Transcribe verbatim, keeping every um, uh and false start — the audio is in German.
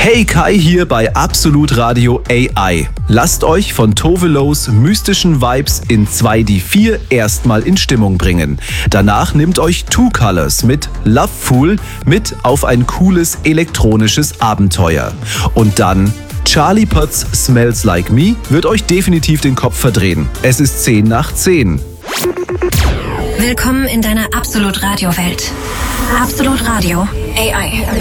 Hey, Kai hier bei Absolut Radio A I. Lasst euch von Tove Lo's mystischen Vibes in zwei D vier erstmal in Stimmung bringen. Danach nimmt euch Two Colors mit Loveful mit auf ein cooles elektronisches Abenteuer. Und dann Charlie Puth's Smells Like Me wird euch definitiv den Kopf verdrehen. Es ist zehn nach zehn. Willkommen in deiner Absolut Radio Welt. Absolut Radio A I.